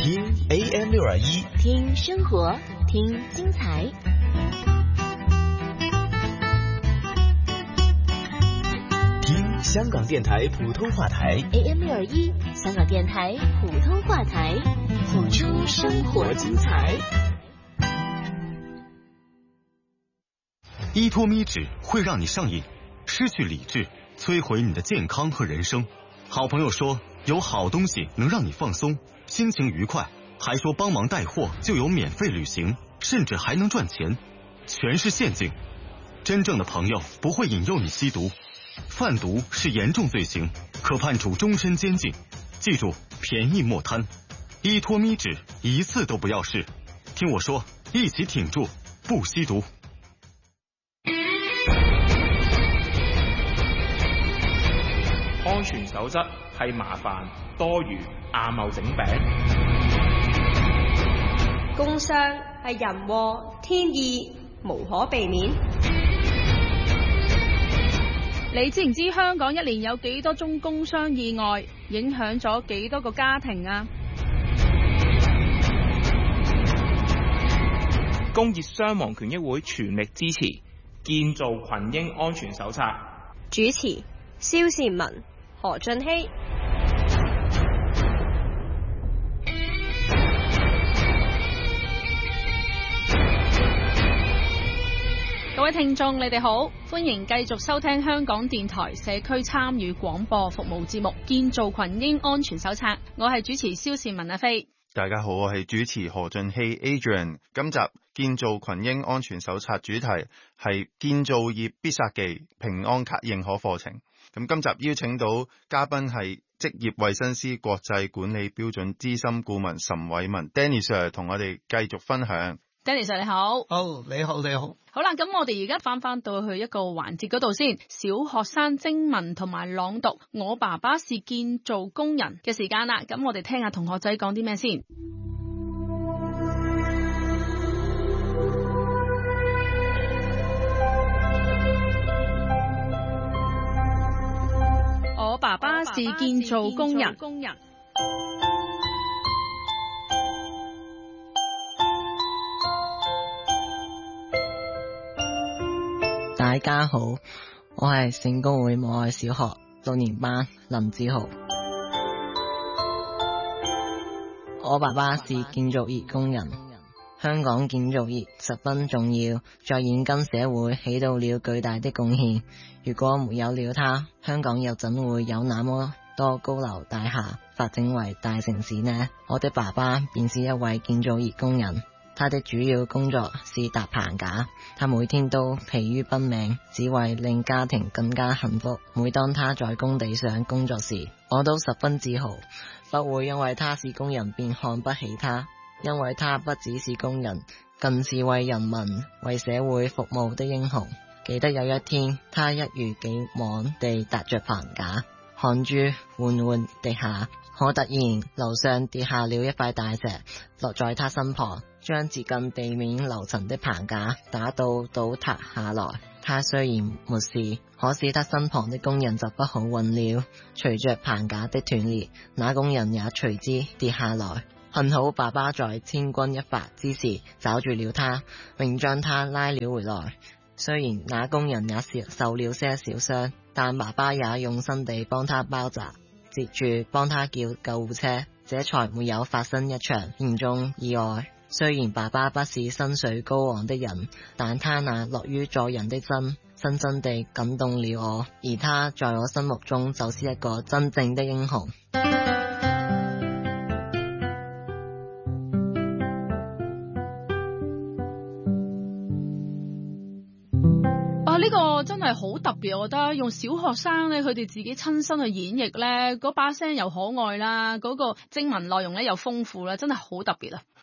听 AM621， 听生活，听精彩。 听香港电台普通话台 AM621，香港电台普通话台，谱出生活精彩。 依托咪纸会让你上瘾，失去理智，摧毁你的健康和人生。好朋友说有好东西能让你放松，心情愉快，还说帮忙带货就有免费旅行，甚至还能赚钱，全是陷阱。真正的朋友不会引诱你吸毒，贩毒是严重罪行，可判处终身监禁。记住，便宜莫贪，依托咪纸一次都不要试。听我说，一起挺住，不吸毒。 安全守則係麻煩多餘亞貿整餅， 工傷係人禍天意，無可避免。 你知唔知香港一年有幾多宗工傷意外，影響咗幾多個家庭啊？ 工業傷亡權益會全力支持建造群英安全手冊。 主持蕭善文、何俊熙。 各位聽眾，你哋好，歡迎繼續收聽香港電台社區參與廣播服務節目《建造群英安全手冊》，我係主持蕭善文阿飛。 大家好，我係主持何俊熙 Adrian。今集建造群英安全手冊主題係建造業必殺技平安卡認可課程。咁今集邀請到嘉賓係職業衛生師國際管理標準資深顧問岑偉文 Danny Sir， 同我哋繼續分享。 Danny Sir 你好。 你好。 好啦，咁我哋而家翻到去一個環節嗰度先，小學生徵文同埋朗讀我爸爸是建造工人嘅時間啦。咁我哋聽下同學仔講啲咩先。我爸爸是建造工人。 大家好，我係聖公會母愛小學6年班林子豪。我爸爸是建造業工人，香港建造業十分重要，在現今社會起到了巨大的貢獻。如果沒有了他，香港又怎會有那麼多高樓大廈發展為大城市呢？我的爸爸便是一位建造業工人。他的主要工作是搭棚架，他每天都疲於奔命，只為令家庭更加幸福。每當他在工地上工作時，我都十分自豪，不會因為他是工人便看不起他，因為他不只是工人，更是為人民、為社會服務的英雄。記得有一天，他一如既往地搭着棚架，汗珠緩緩地下，可突然樓上跌下了一塊大石，落在他身旁，將接近地面樓層的棚架打到倒塌下來。他雖然沒事，可是他身旁的工人就不好運了。隨着棚架的斷裂，那工人也隨之跌下來。幸好爸爸在千鈞一髮之時找住了他，並將他拉了回來。雖然那工人也受了些小傷，但爸爸也用心地幫他包紮，接住幫他叫救護車，這才沒有發生一場嚴重意外。雖然爸爸不是薪水高昂的人，但他那樂於助人的心深深地感動了我，而他在我心目中就是一個真正的英雄。 呢個真係好特別，我覺得用小學生咧，佢哋自己親身去演繹咧，嗰把聲又可愛啦，嗰個徵文內容咧又豐富啦，真係好特別啊！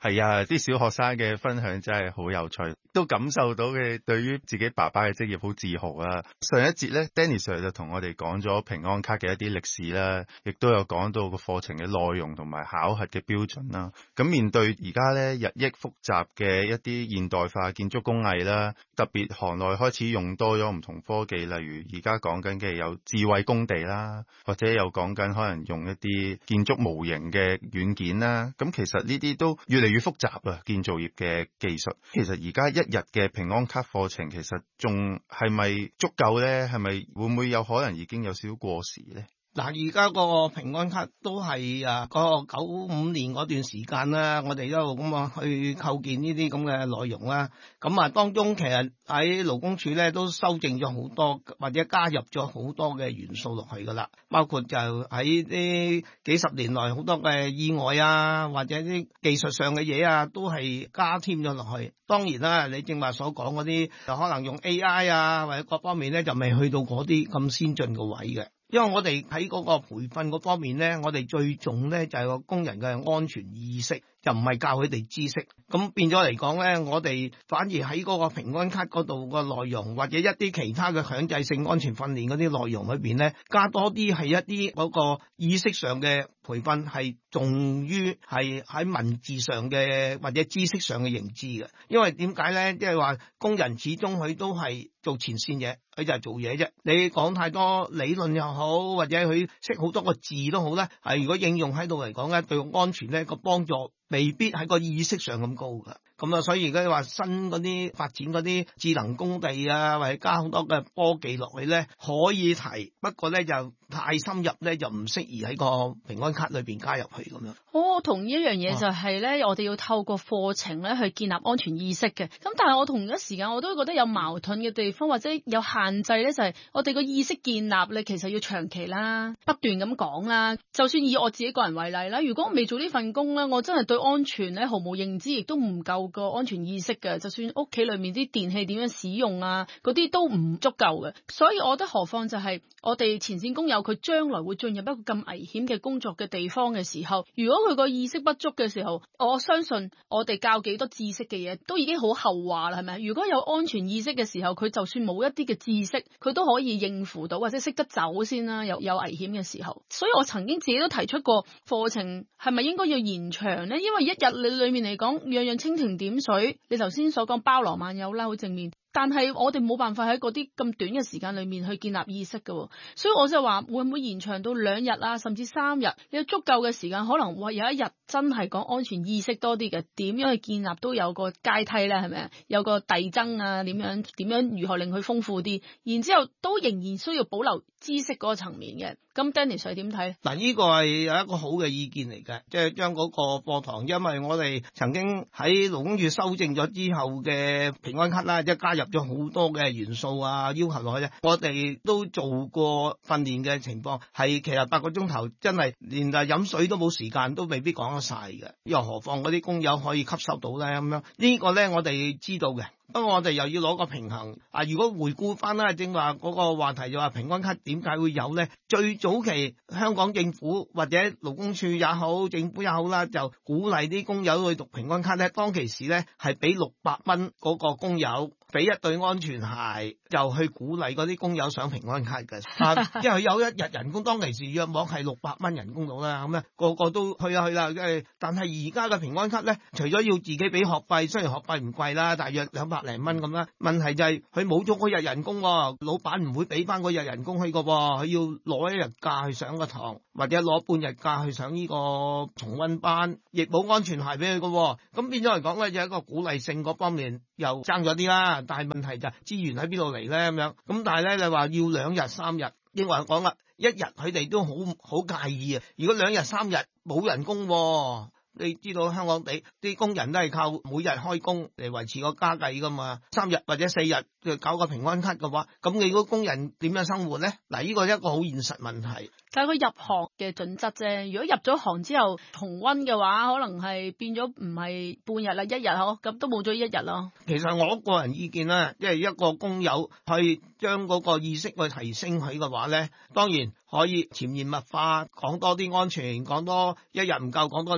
係啊，啲小學生嘅分享真係好有趣，都感受到佢對於自己爸爸嘅職業好自豪啊。上一節咧 Danny Sir 就同我哋講咗平安卡嘅一啲歷史啦，亦都有講到個課程嘅內容同埋考核嘅標準啦。咁面對而家咧日益複雜嘅一啲現代化建築工藝啦，特別行內開始用多咗唔同科技，例如而家講緊嘅有智慧工地啦，或者有講緊可能用一啲建築模型嘅軟件啦。咁其實呢啲都越嚟越複雜啊，建造業嘅技術。其實而家一日嘅平安卡課程其實仲係咪足夠呢？係咪會唔會有可能已經有少少過時呢？ 嗱，而家個平安卡都係嗰個95年嗰段時間啦，我哋一路咁去構建呢啲咁嘅內容啦。咁當中其實喺勞工處咧都修正咗好多，或者加入咗好多嘅元素落去噶啦，包括就喺呢幾十年來好多嘅意外啊，或者啲技術上嘅嘢啊，都係加添咗落去。當然啦，你正話所講嗰啲就可能用 AI 啊，或者各方面咧就未去到嗰啲咁先進嘅位嘅。因為我哋喺嗰個培訓嗰方面咧，我哋最重咧就係個工人嘅安全意識，就唔係教佢哋知識。咁變咗嚟講咧，我哋反而喺嗰個平安卡嗰度個內容，或者一啲其他嘅強制性安全訓練嗰啲內容裏邊咧，加多啲係一啲嗰個意識上嘅培訓，係重於係喺文字上嘅或者知識上嘅認知嘅。因為點解咧？即係話工人始終佢都係做前線嘢，佢就係做嘢啫。你講太多理論又好，或者佢識好多個字都好咧，係如果應用喺度嚟講咧，對安全咧個幫助未必喺個意識上咁高㗎。咁所以而家話新嗰啲發展嗰啲智能工地啊，或者加好多嘅科技落去咧，可以提，不過咧就太深入咧，就唔適宜喺個平安卡裏邊加入去咁樣。 我同意一樣嘢就係咧，我哋要透過課程咧去建立安全意識嘅。咁但係我同一時間我都覺得有矛盾嘅地方，或者有限制咧，就係我哋個意識建立咧，其實要長期啦，不斷咁講啦。就算以我自己個人為例啦，如果我未做呢份工咧，我真係對安全咧毫無認知，亦都唔夠個安全意識嘅。就算屋企裏面啲電器點樣使用啊，嗰啲都唔足夠嘅。所以我覺得何況就係我哋前線工友佢將來會進入一個咁危險嘅工作嘅地方嘅時候，如果佢個意識不足嘅時候，我相信我哋教幾多知識嘅嘢都已經好後話啦，係咪？如果有安全意識嘅時候，佢就算冇一啲嘅知識，佢都可以應付到或者識得走先啦。有危險嘅時候，所以我曾經自己都提出過課程係咪應該要延長呢？因為一日你裏面嚟講樣樣蜻蜓點水，你頭先所講包羅萬有啦，好正面。但係我哋冇辦法喺嗰啲咁短嘅時間裏面去建立意識嘅，所以我就話會唔會延長到2日啊，甚至3日？你有足夠嘅時間，可能會有一日真係講安全意識多啲嘅，點樣去建立都有個階梯咧，係咪啊？有個遞增啊，點樣如何令佢豐富啲？然之後都仍然需要保留知識嗰個層面嘅。咁 Dennis 你點睇？ 嗱，呢個係有一個好嘅意見嚟嘅，即係將嗰個課堂，因為我哋曾經喺勞工處修正咗之後嘅平安卡啦，即係加入咗好多嘅元素啊，要求落去咧，我哋都做過訓練嘅情況，係其實8個鐘頭真係連飲水都冇時間，都未必講得晒嘅，又何況嗰啲工友可以吸收到咧咁樣？呢個咧我哋知道嘅。不過我哋又要攞個平衡啊！如果回顧翻啦，正話嗰個話題就話平安卡點解會有呢？最早期香港政府或者勞工處也好，政府也好啦，就鼓勵啲工友去讀平安卡咧。當其時咧係俾600蚊嗰個工友，俾一對安全鞋，就去鼓勵嗰啲工友上平安卡嘅。因為有一日人工當其時約莫係600蚊人工到啦，咁咧個個都去啦。但係而家嘅平安卡咧，除咗要自己俾學費，雖然學費唔貴啦，大約200零蚊咁啦。問題就係佢冇咗嗰日人工，老闆唔會俾翻嗰日人工去個，佢要攞1日假去上個堂，或者攞半日假去上呢個重溫班，亦冇安全鞋俾佢個。咁變咗嚟講咧，就一個鼓勵性嗰方面又爭咗啲啦。但係問題就係資源喺邊度嚟咧咁樣。咁但係咧你話要2日3日，應該講啦，1日佢哋都好介意啊。如果2日3日冇人工，你知道香港地啲工人都係靠每日開工嚟維持個家計噶嘛，3日或者4日就搞個平安卡嘅話，咁你嗰工人點樣生活咧？嗱，呢個係一個好現實問題。 但係佢入行嘅準則啫。如果入咗行之後重溫嘅話，可能係變咗唔係半日啦，1日嗬，咁都冇咗1日咯。 其實我個人意見啦，即係一個工友去將嗰個意識去提升佢嘅話咧，當然可以潛移默化講多啲安全，講多1日唔夠，講多2日。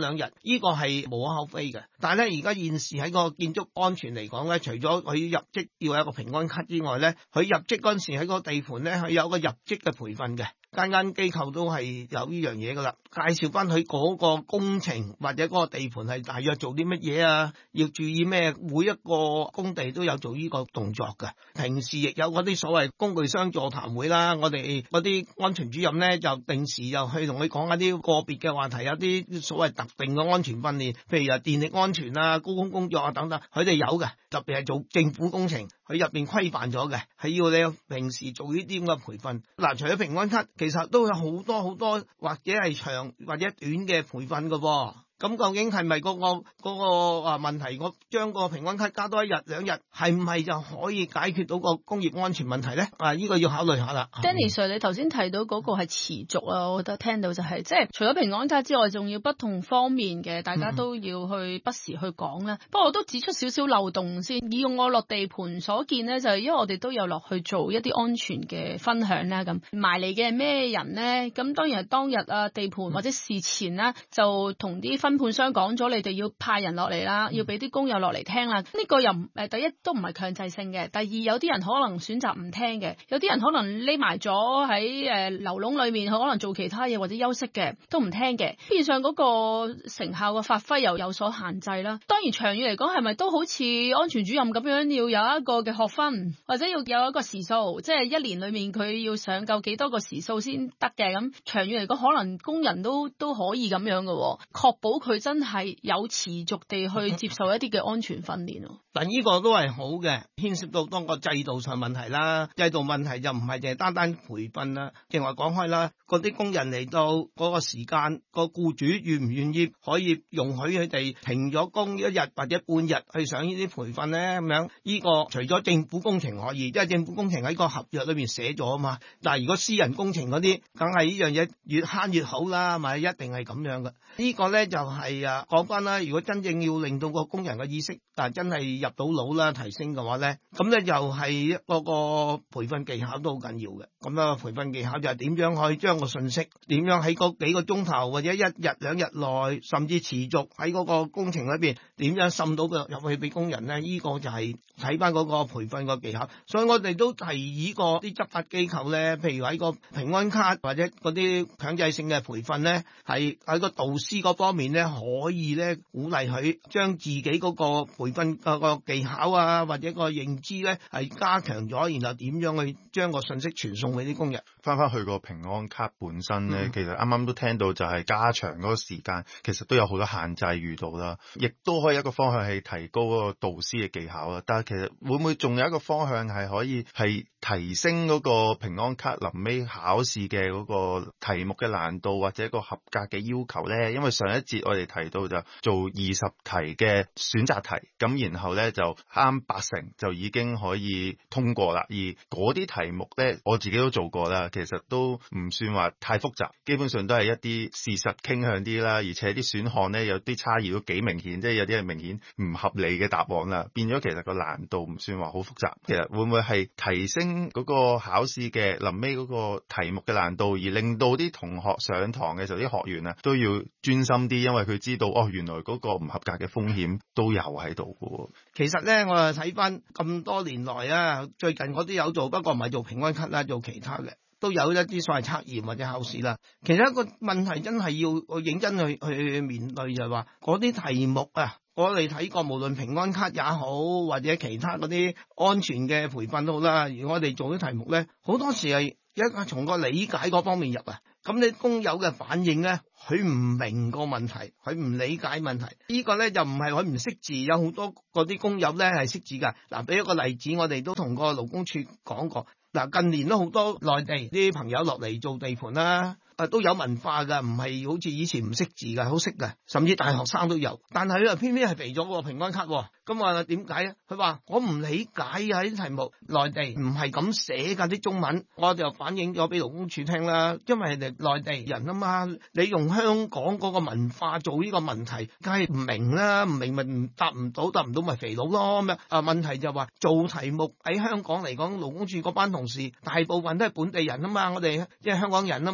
呢個係無可厚非嘅。但係咧，而家現時喺個建築安全嚟講咧，除咗佢入職要有一個平安卡之外咧，佢入職嗰陣時喺個地盤咧，佢有個入職嘅培訓嘅。間機構都係有呢樣嘢噶啦，介紹翻佢嗰個工程或者嗰個地盤係大約做啲乜嘢啊，要注意咩？每一個工地都有做呢個動作嘅。平時亦有嗰啲所謂工具箱座談會啦，我哋嗰啲安全主任咧就定時又去同佢講一啲個別嘅話題，有啲所謂特定嘅安全訓練，譬如話電力安全啊、高空工作啊等等，佢哋有嘅。特別係做政府工程，佢入邊規範咗嘅，係要你平時做呢啲咁嘅培訓。嗱，除咗平安卡，其實都有好多或者係長或者短嘅培訓㗎喎。咁究竟係咪嗰個問題？我將個平安卡加多1日2日，係唔係就可以解決到個工業安全問題咧？呢個要考慮下啦。 Danny Sir，你頭先提到嗰個係持續啊，我覺得聽到就係即係除咗平安卡之外，仲要不同方面嘅，大家都要去不時去講啦。不過我都指出少少漏洞先。以我落地盤所見咧，就係因為我哋都有落去做一啲安全嘅分享啦。咁埋嚟嘅係咩人咧？咁當然係當日啊地盤或者事前啦，就同啲分判商講咗，你哋要派人落嚟啦，要俾啲工友落嚟聽啦。呢個又第一都唔係強制性嘅，第二有啲人可能選擇唔聽嘅，有啲人可能匿埋咗喺流籠裏面，佢可能做其他嘢或者休息嘅，都唔聽嘅。變相嗰個成效嘅發揮又有所限制啦。當然長遠嚟講，係咪都好似安全主任咁樣要有一個嘅學分，或者要有一個時數，即係一年裏面佢要上夠幾多個時數先得嘅。咁長遠嚟講，可能工人都可以咁樣嘅，確保佢真係有持續地去接受一啲嘅安全訓練。 但呢個都係好嘅，牽涉到當個制度上問題啦。制度問題就唔係淨係單單培訓啦，正話講開啦，嗰啲工人嚟到嗰個時間，個僱主願唔願意可以容許佢哋停咗工1日或者半日去上呢啲培訓咧？咁樣呢個除咗政府工程可以，因為政府工程喺個合約裏面寫咗啊嘛。但係如果私人工程嗰啲，梗係呢樣嘢越慳越好啦，咪一定係咁樣嘅。呢個咧就係講翻啦，如果真正要令到個工人嘅意識真係入到腦啦，提升嘅話咧，咁咧就係嗰個培訓技巧都好緊要嘅。咁啊，培訓技巧就係點樣可以將個信息，點樣喺嗰幾個鐘頭或者1日2日內，甚至持續喺嗰個工程裏邊點樣滲到佢入去俾工人咧？呢個就係睇翻嗰個培訓個技巧。所以我哋都提議過啲執法機構咧，譬如喺個平安卡或者嗰啲強制性嘅培訓咧，係喺個導師嗰方面咧，可以咧鼓勵佢將自己嗰個培訓個技巧啊，或者個認知咧係加強咗，然後點樣去將個信息傳送俾啲工人。 翻去個平安卡本身咧，其實啱啱都聽到就係加長嗰個時間，其實都有好多限制遇到啦。亦都可以一個方向係提高嗰個導師嘅技巧啦。但係其實會唔會仲有一個方向係可以係提升嗰個平安卡臨尾考試嘅嗰個題目嘅難度或者個合格嘅要求咧？因為上一節我哋提到就做20題嘅選擇題，咁然後咧就啱80就已經可以通過啦。而嗰啲題目咧，我自己都做過啦，其實都唔算話太複雜，基本上都係一啲事實傾向啲啦，而且啲選項咧有啲差異都幾明顯，即係有啲係明顯唔合理嘅答案啦，變咗其實個難度唔算話好複雜。其實會唔會係提升嗰個考試嘅臨尾嗰個題目嘅難度，而令到啲同學上堂嘅時候啲學員啊都要專心啲，因為佢知道原來嗰個唔合格嘅風險都有喺度嘅。 其實咧，我睇翻咁多年來啊，最近我都有做，不過唔係做平安卡啦，做其他嘅。都有一啲所謂測驗或者考試啦。其實一個問題真係要認真去面對，就係話嗰啲題目啊，我哋睇過無論平安卡也好，或者其他嗰啲安全嘅培訓都好啦。如果我哋做啲題目咧，好多時係一從個理解嗰方面入啊。咁你工友嘅反應咧，佢唔明個問題，佢唔理解問題。呢個咧就唔係佢唔識字，有好多嗰啲工友咧係識字㗎。嗱，俾一個例子，我哋都同個勞工處講過。嗱，近年都好多內地啲朋友落嚟做地盤啦，都有文化㗎，唔係好似以前唔識字㗎，好識㗎，甚至大學生都有。但係佢又偏偏係肥咗個平安卡喎。咁話點解啊？佢話我唔理解啊，啲題目內地唔係咁寫㗎啲中文，我就反映咗俾勞工處聽啦。因為係內地人啊嘛，你用香港嗰個文化做呢個問題，梗係唔明啦，唔明咪答唔到咪肥佬咯咁樣。問題就話做題目喺香港嚟講，勞工處嗰班同事大部分都係本地人啊嘛，我哋即係香港人啊嘛，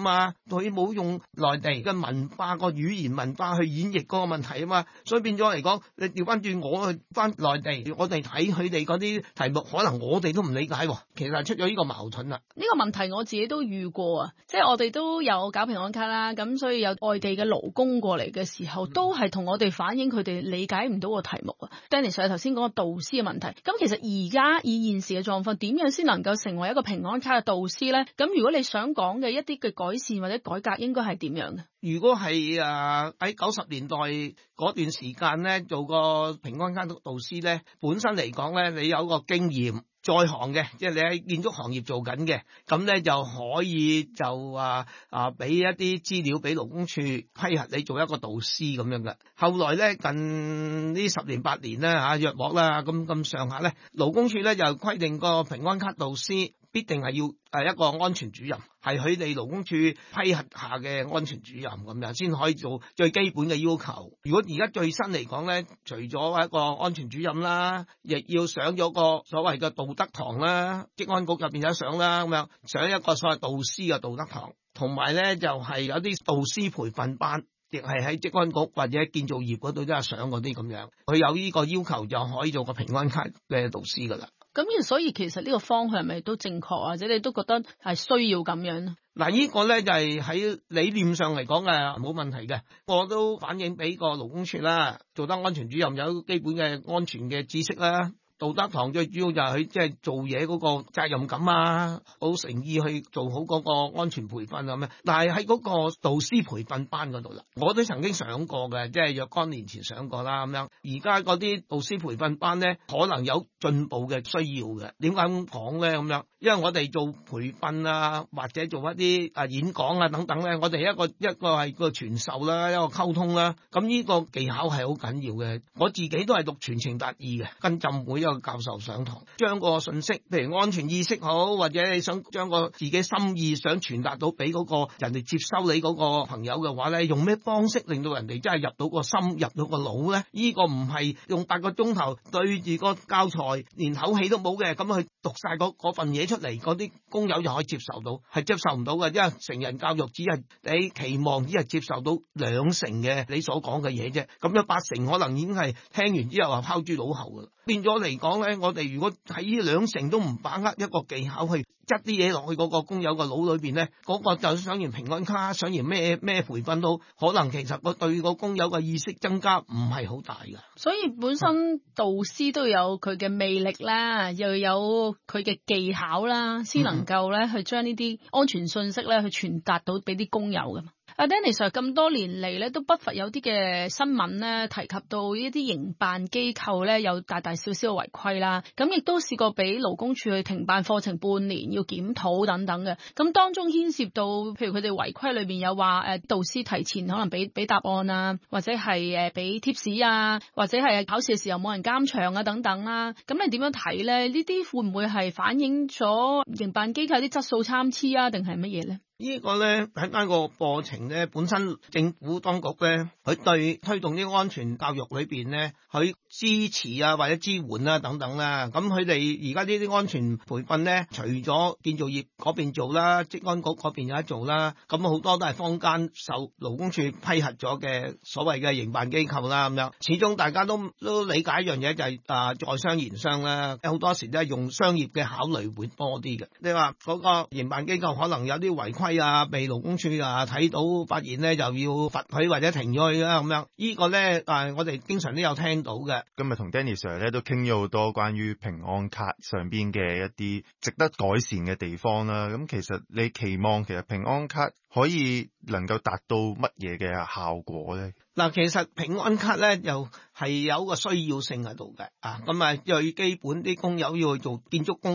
佢冇用內地嘅文化個語言文化去演繹嗰個問題啊嘛，所以變咗嚟講，你調翻轉我去翻內地，我哋睇佢哋嗰啲題目，可能我哋都唔理解，其實出咗呢個矛盾啦。 呢個問題我自己都遇過啊，即係我哋都有搞平安卡啦，咁所以有外地嘅勞工過嚟嘅時候，都係同我哋反映佢哋理解唔到個題目啊。Danny Sir 頭先講個導師嘅問題，咁其實而家以現時嘅狀況，點樣先能夠成為一個平安卡嘅導師咧？咁如果你想講嘅一啲嘅改善或者改革，應該係點樣嘅？ 如果係喺90年代嗰段時間咧，做個平安卡導師咧，本身嚟講咧，你有個經驗在行嘅，即係你喺建築行業做緊嘅，咁咧就可以就俾一啲資料俾勞工處批核你做一個導師咁樣嘅。後來咧近呢10年8年啦約莫啦咁上下咧，勞工處咧就規定個平安卡導師必定係要一個安全主任，係佢哋勞工處批核下嘅安全主任咁樣先可以做最基本嘅要求。如果而家最新嚟講咧，除咗一個安全主任啦，亦要上咗個所謂嘅道德堂啦，職安局入邊有得上啦，咁樣上一個所謂導師嘅道德堂，同埋咧就係有啲導師培訓班，亦係喺職安局或者建造業嗰度都有上嗰啲咁樣。佢有呢個要求就可以做個平安卡嘅導師噶啦。 咁所以其實呢個方向係咪都正確，或者你都覺得係需要咁樣咧？ 嗱，呢個咧就係喺理念上嚟講冇問題嘅。我都反映俾個勞工處啦，做得安全主任有基本嘅安全嘅知識啦。道德堂最主要就係佢即係做嘢嗰個責任感啊，好誠意去做好嗰個安全培訓咁樣。但係喺嗰個導師培訓班嗰度啦，我都曾經上過嘅，即係若干年前上過啦咁樣。而家嗰啲導師培訓班咧，可能有進步嘅需要嘅。點解咁講咧？咁樣，因為我哋做培訓啊，或者做一啲演講啊等等咧，我哋一個係個傳授啦，一個溝通啦。咁呢個技巧係好緊要嘅。我自己都係讀傳情達意嘅，跟浸會個教授上堂，將個信息，譬如安全意識好，或者你想將個自己心意想傳達到俾嗰個人哋接收你嗰個朋友嘅話咧，用咩方式令到人哋真係入到個心，入到個腦咧？呢個唔係用8個鐘頭對住個教材，連口氣都冇嘅，咁去讀晒嗰份嘢出嚟，嗰啲工友就可以接受到，係接受唔到嘅，因為成人教育只係你期望只係接受到2成嘅你所講嘅嘢啫，咁有8成可能已經係聽完之後話拋諸腦後噶啦。變咗嚟講咧，我哋如果喺呢2成都唔把握一個技巧去執啲嘢落去嗰個工友個腦裏邊咧，嗰個就上完平安卡，上完咩培訓都可能其實個對個工友嘅意識增加唔係好大㗎。 所以本身導師都有佢嘅魅力啦，又有佢嘅技巧啦，先能夠咧去將呢啲安全信息咧去傳達到俾啲工友㗎嘛。Danny Sir 咁多年嚟咧，都不乏有啲嘅新聞咧提及到一啲營辦機構咧有大小小嘅違規啦，咁亦都試過俾勞工處去停辦課程半年，要檢討等等嘅。咁當中牽涉到，譬如佢哋違規裏邊有話導師提前可能俾答案啊，或者係俾 tips 啊，或者係考試嘅時候冇人監場啊等等啦。咁你點樣睇咧？呢啲會唔會係反映咗營辦機構啲質素參差啊，定係乜嘢咧？ 呢個咧喺翻個過程咧，本身政府當局咧，佢對推動啲安全教育裏邊咧，佢支持啊或者支援啊等等啦。咁佢哋而家呢啲安全培訓咧，除咗建造業嗰邊做啦，職安局嗰邊有得做啦，咁好多都係坊間受勞工處批核咗嘅所謂嘅營辦機構啦咁樣。始終大家都理解一樣嘢就係在商言商啦，好多時都係用商業嘅考慮會多啲嘅。你話嗰個營辦機構可能有啲違規被勞工處睇到發現咧，就要罰佢或者停咗佢啦咁樣。呢個咧，我哋經常都有聽到嘅。 今日同 Danny Sir 咧都傾咗好多關於平安卡上邊嘅一啲值得改善嘅地方啦。咁其實你期望其實平安卡可以能夠達到乜嘢嘅效果咧？ 嗱，其實平安卡咧又係有個需要性喺度嘅。咁最基本啲工友要去做建築工